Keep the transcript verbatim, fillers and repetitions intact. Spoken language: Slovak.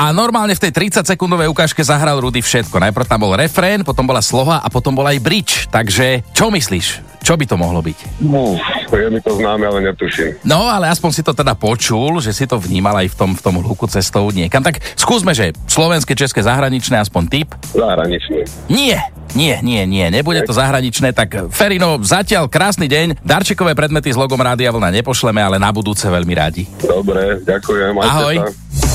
A normálne v tej tridsaťsekundovej ukážke zahral Rudy všetko. Najprv tam bol refrén, potom bola sloha a potom bol aj bridge. Takže čo myslíš? Čo by to mohlo byť? No, je mi to známe, ale netuším. No, ale aspoň si to teda počul, že si to vnímal aj v tom, v tom hluku cestou niekam. Tak skúsme, že slovenské, české, zahraničné, aspoň tip. Zahraničný. Nie, nie, nie, nie, nebude to zahraničné. Tak Ferino, zatiaľ krásny deň. Darčekové predmety s logom Rádia Vlna nepošleme, ale na budúce veľmi rádi. Dobre, ďakujem. Ahoj. Sa.